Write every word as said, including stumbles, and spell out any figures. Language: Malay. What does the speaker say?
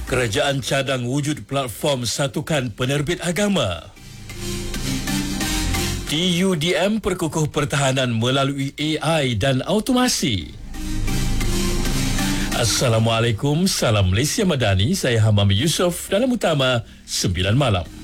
Kerajaan cadang wujud platform satukan penerbit agama. T U D M perkukuh pertahanan melalui A I dan automasi. Assalamualaikum, salam Malaysia Madani. Saya Hamam Yusof dalam Utama sembilan Malam.